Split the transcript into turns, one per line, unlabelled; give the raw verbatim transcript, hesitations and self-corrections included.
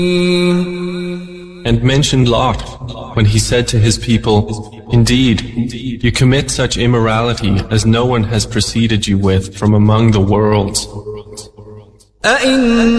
And mention Lot, when he said to his people, Indeed, you commit such immorality as no one has preceded you with from among the worlds.